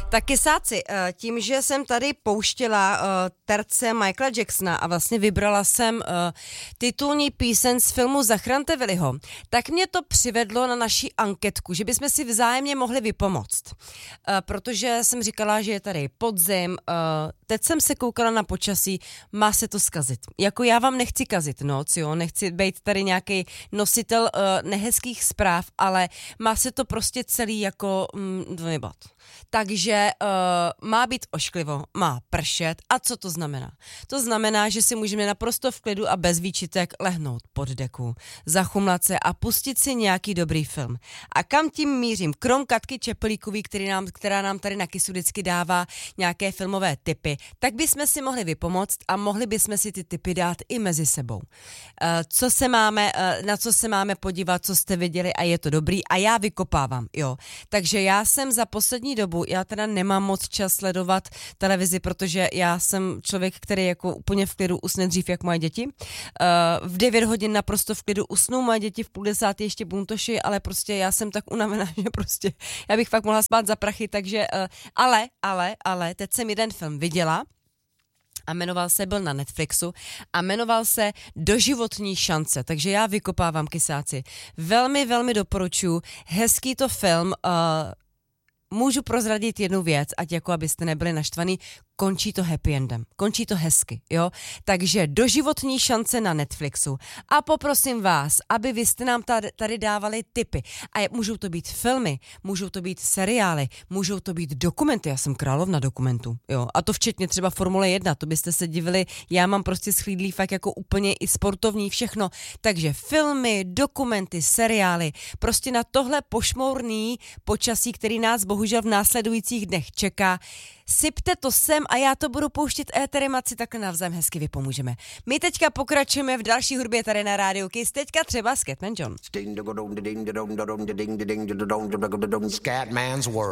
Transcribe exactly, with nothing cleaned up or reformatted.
Tak kysáci, tím, že jsem tady pouštěla terce Michaela Jacksona a vlastně vybrala jsem titulní píseň z filmu Zachraňte Willyho, tak mě to přivedlo na naši anketku, že bychom si vzájemně mohli vypomoct. Protože jsem říkala, že je tady podzim, teď jsem se koukala na počasí, má se to zkazit. Jako já vám nechci kazit noc, jo, nechci být tady nějaký nositel nehezkých zpráv, ale má se to prostě celý jako mm, dvojbat. Takže uh, má být ošklivo, má pršet. A co to znamená? To znamená, že si můžeme naprosto v klidu a bez výčitek lehnout pod deku, zachumlat se a pustit si nějaký dobrý film. A kam tím mířím? Krom Katky Čepelíkový, který nám, která nám tady na Kisu vždycky dává nějaké filmové tipy, tak bychom si mohli vypomoct a mohli bychom si ty tipy dát i mezi sebou. Uh, co se máme, uh, na co se máme podívat, co jste viděli a je to dobrý a já vykopávám, jo. Takže já jsem za poslední dobu, já teda nemám moc čas sledovat televizi, protože já jsem člověk, který jako úplně v klidu usne dřív, jak moje děti. Uh, v devět hodin naprosto v klidu usnou, moje děti v půl desátý ještě buntoši, ale prostě já jsem tak unavená, že prostě já bych fakt mohla spát za prachy, takže uh, ale, ale, ale, teď jsem jeden film viděla a jmenoval se, byl na Netflixu a jmenoval se Doživotní šance, takže já vykopávám, kysáci. Velmi, velmi doporučuji, hezký to film, uh, můžu prozradit jednu věc, ať jako abyste nebyli naštvaný, končí to happy endem, končí to hezky, jo? Takže Doživotní šance na Netflixu a poprosím vás, aby vy jste nám tady, tady dávali tipy a je, můžou to být filmy, můžou to být seriály, můžou to být dokumenty, já jsem královna dokumentů, jo? A to včetně třeba Formule jedna, to byste se divili, já mám prostě schlídlý fakt jako úplně i sportovní všechno, takže filmy, dokumenty, seriály, prostě na tohle pošmourný počasí, který nás bohužel v následujících dnech čeká, sypte to sem a já to budu pouštět éterem a si takhle navzájem hezky vypomůžeme. My teďka pokračujeme v další hudbě tady na rádiu Kiss, teďka třeba Scatman John. Scatman's World.